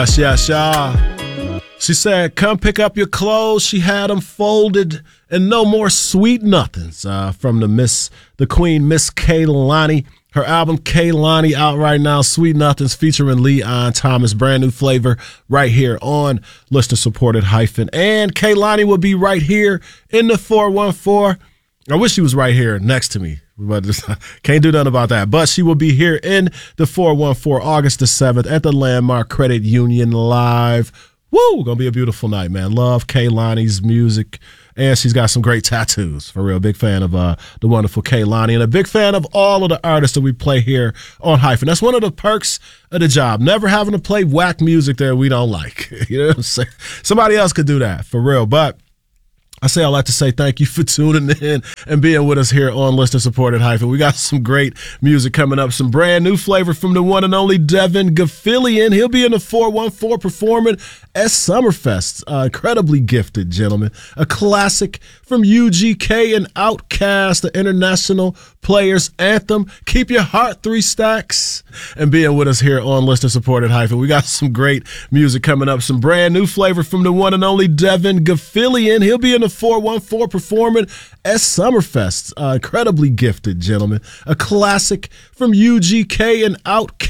Yeah. She said, come pick up your clothes. She had them folded and no more sweet nothings from the queen, Miss Kehlani. Her album, Kehlani, out right now. Sweet Nothings featuring Leon Thomas. Brand new flavor right here on listener-supported hyphen. And Kehlani will be right here in the 414. I wish she was right here next to me, but can't do nothing about that. But she will be here in the 414 August the 7th at the Landmark Credit Union live. Woo! Gonna be a beautiful night, man. Love Kehlani's music. And she's got some great tattoos, for real. Big fan of the wonderful Kehlani, and a big fan of all of the artists that we play here on Hyphen. That's one of the perks of the job, never having to play whack music that we don't like. You know what I'm saying? Somebody else could do that, for real. But I'd like to say thank you for tuning in and being with us here on Listener Supported Hyphen. We got some great music coming up, some brand new flavor from the one and only Devin Gafilian. He'll be in the 414 performing at Summerfest. Incredibly gifted, gentlemen. A classic from UGK and Outkast, the International Players Anthem. Keep your heart 3 stacks. And being with us here on Listener Supported Hyphen. We got some great music coming up, some brand new flavor from the one and only Devin Gafilian. He'll be in the 414 performing at Summerfest. Incredibly gifted, gentlemen. A classic from UGK and Outkast.